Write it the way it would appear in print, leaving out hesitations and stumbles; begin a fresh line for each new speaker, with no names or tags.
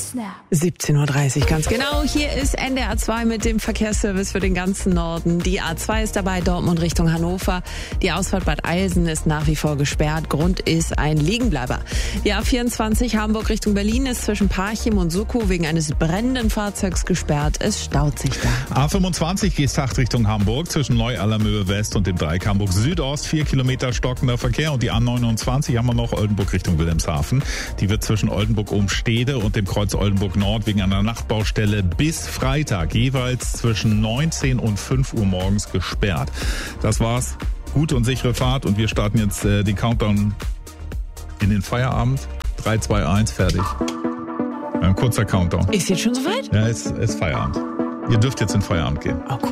17.30 Uhr, ganz genau. Hier ist NDR 2 mit dem Verkehrsservice für den ganzen Norden. Die A2 ist dabei, Dortmund Richtung Hannover. Die Ausfahrt Bad Eilsen ist nach wie vor gesperrt. Grund ist ein Liegenbleiber. Die A24 Hamburg Richtung Berlin ist zwischen Parchim und Suckow wegen eines brennenden Fahrzeugs gesperrt. Es staut sich da.
A25 Geesthacht Richtung Hamburg zwischen Neu-Allermöhe West und dem Dreieck Hamburg Südost. 4 Kilometer stockender Verkehr. Und die A29 haben wir noch Oldenburg Richtung Wilhelmshaven. Die wird zwischen Oldenburg-Umstede und dem Kreuz Oldenburg Nord wegen einer Nachtbaustelle bis Freitag jeweils zwischen 19 und 5 Uhr morgens gesperrt. Das war's. Gute und sichere Fahrt und wir starten jetzt den Countdown in den Feierabend. 3, 2, 1, fertig. Ein kurzer Countdown.
Ist jetzt schon soweit?
Ja, es ist Feierabend. Ihr dürft jetzt in Feierabend gehen.
Oh, cool.